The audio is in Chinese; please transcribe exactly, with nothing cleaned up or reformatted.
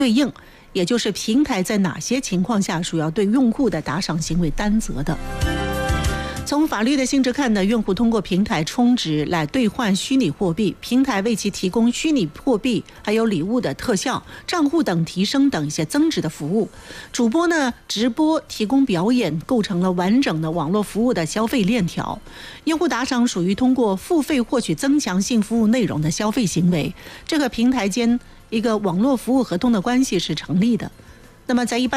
对应，也就是平台在哪些情况下属要对用户的打赏行为担责的。从法律的性质看呢，用户通过平台充值来兑换虚拟货币，平台为其提供虚拟货币还有礼物的特效、账户等提升等一些增值的服务。主播呢直播提供表演，构成了完整的网络服务的消费链条。用户打赏属于通过付费获取增强性服务内容的消费行为，这个平台间一个网络服务合同的关系是成立的。那么在一般